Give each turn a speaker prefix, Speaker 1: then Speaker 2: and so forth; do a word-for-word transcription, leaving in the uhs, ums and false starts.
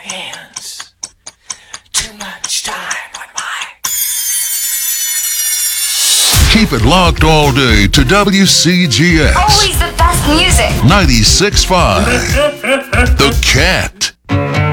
Speaker 1: hands. Too much time on my...
Speaker 2: Keep it locked all day to W C G X.
Speaker 3: Always the best music.
Speaker 2: ninety-six point five. The Cat.